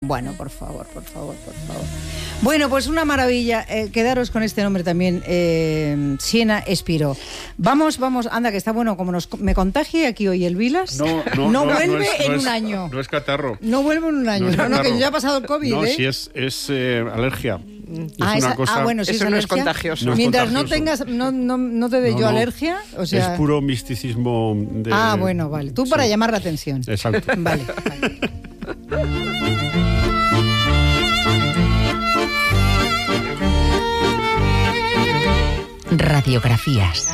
Bueno, por favor. Bueno, pues una maravilla. Quedaros con este nombre también, Siena Espiro. Vamos, anda, que está bueno. Como me contagie aquí hoy el Vilas, no vuelve en un año. No es catarro. No vuelve en un año. No, que ya ha pasado el COVID, No, si es alergia. Bueno, si eso es no es contagioso. Mientras no tengas, no te dé yo alergia, o sea... Es puro misticismo de... bueno, vale. Tú para llamar la atención. Exacto. Vale. Radiografías.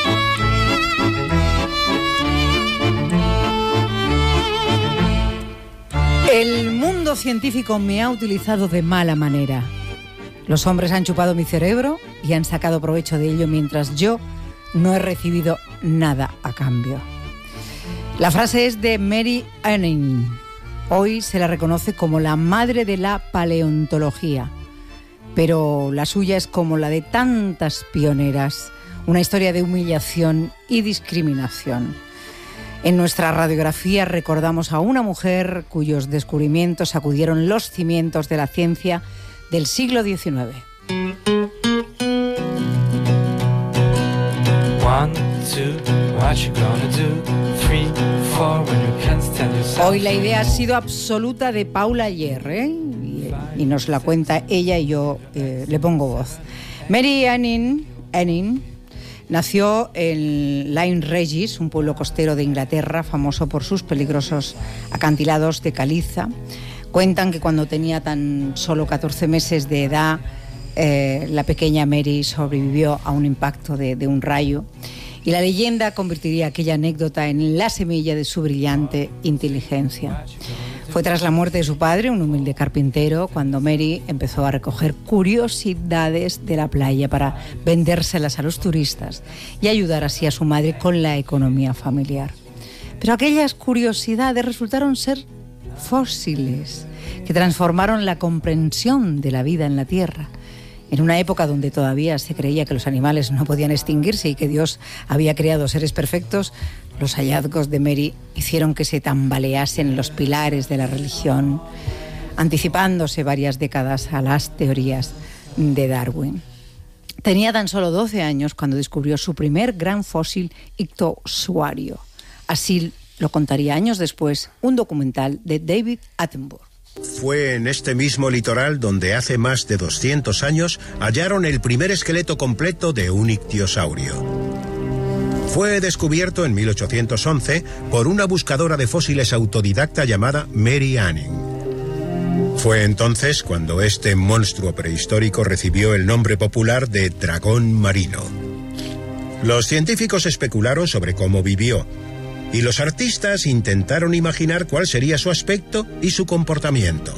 El mundo científico me ha utilizado de mala manera. Los hombres han chupado mi cerebro y han sacado provecho de ello mientras yo no he recibido nada a cambio. La frase es de Mary Anning. Hoy se la reconoce como la madre de la paleontología, pero la suya es como la de tantas pioneras, una historia de humillación y discriminación. En nuestra radiografía recordamos a una mujer cuyos descubrimientos sacudieron los cimientos de la ciencia del siglo XIX. Hoy la idea ha sido absoluta de Paula Ayer, y nos la cuenta ella y yo le pongo voz. Mary Anning nació en Lyme Regis, un pueblo costero de Inglaterra famoso por sus peligrosos acantilados de caliza. Cuentan que cuando tenía tan solo 14 meses de edad, la pequeña Mary sobrevivió a un impacto de un rayo, y la leyenda convertiría aquella anécdota en la semilla de su brillante inteligencia. Fue tras la muerte de su padre, un humilde carpintero, cuando Mary empezó a recoger curiosidades de la playa para vendérselas a los turistas y ayudar así a su madre con la economía familiar. Pero aquellas curiosidades resultaron ser fósiles que transformaron la comprensión de la vida en la Tierra. En una época donde todavía se creía que los animales no podían extinguirse y que Dios había creado seres perfectos, los hallazgos de Mary hicieron que se tambaleasen los pilares de la religión, anticipándose varias décadas a las teorías de Darwin. Tenía tan solo 12 años cuando descubrió su primer gran fósil ictiosauro. Así lo contaría años después un documental de David Attenborough. Fue en este mismo litoral donde hace más de 200 años hallaron el primer esqueleto completo de un ictiosaurio. Fue descubierto en 1811 por una buscadora de fósiles autodidacta llamada Mary Anning. Fue entonces cuando este monstruo prehistórico recibió el nombre popular de dragón marino. Los científicos especularon sobre cómo vivió, y los artistas intentaron imaginar cuál sería su aspecto y su comportamiento.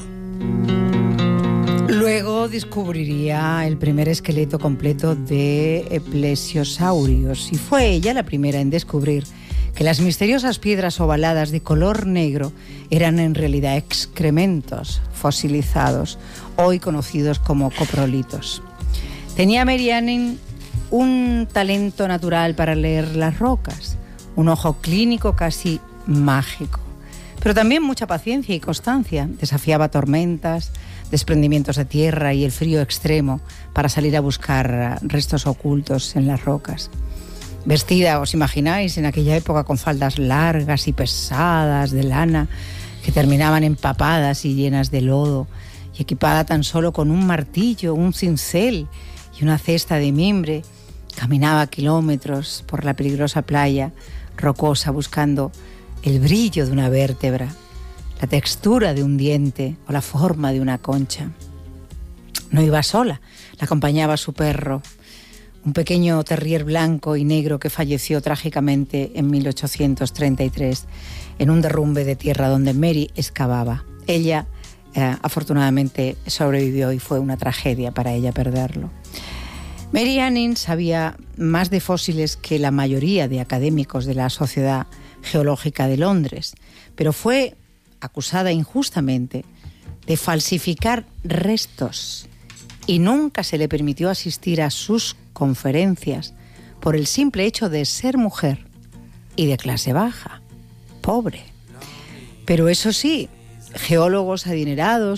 Luego descubriría el primer esqueleto completo de plesiosaurios, y fue ella la primera en descubrir que las misteriosas piedras ovaladas de color negro eran en realidad excrementos fosilizados, hoy conocidos como coprolitos. Tenía Mary Anning un talento natural para leer las rocas, un ojo clínico casi mágico, pero también mucha paciencia y constancia. Desafiaba tormentas, desprendimientos de tierra y el frío extremo para salir a buscar restos ocultos en las rocas. Vestida, os imagináis, en aquella época con faldas largas y pesadas de lana que terminaban empapadas y llenas de lodo, y equipada tan solo con un martillo, un cincel y una cesta de mimbre, caminaba kilómetros por la peligrosa playa rocosa buscando el brillo de una vértebra, la textura de un diente o la forma de una concha. No iba sola, la acompañaba su perro, un pequeño terrier blanco y negro que falleció trágicamente en 1833 en un derrumbe de tierra donde Mary excavaba. Ella afortunadamente sobrevivió y fue una tragedia para ella perderlo. Mary Anning sabía más de fósiles que la mayoría de académicos de la Sociedad Geológica de Londres, pero fue acusada injustamente de falsificar restos y nunca se le permitió asistir a sus conferencias por el simple hecho de ser mujer y de clase baja, pobre. Pero eso sí, geólogos adinerados